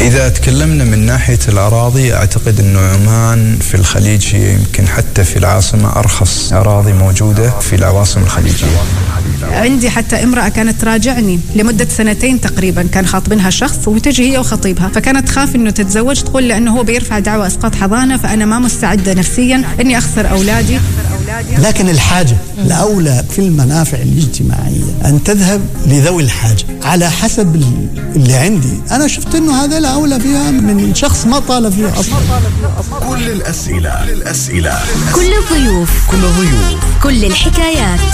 إذا تكلمنا من ناحية الأراضي، أعتقد أنه عمان في الخليج هي يمكن حتى في العاصمة أرخص أراضي موجودة في العواصم الخليجية. عندي حتى امرأة كانت تراجعني لمدة 2 تقريبا، كان خاطبينها شخص وتجي هي وخطيبها، فكانت تخاف انه تتزوج، تقول لانه هو بيرفع دعوى اسقاط حضانة، فانا ما مستعدة نفسيا اني اخسر اولادي. لكن الحاجة الأولى في المنافع الاجتماعية أن تذهب لذوي الحاجة على حسب اللي عندي. أنا شفت أنه هذا الأولى فيها من شخص ما طال فيها أصلا. كل الأسئلة، كل الضيوف، كل الحكايات،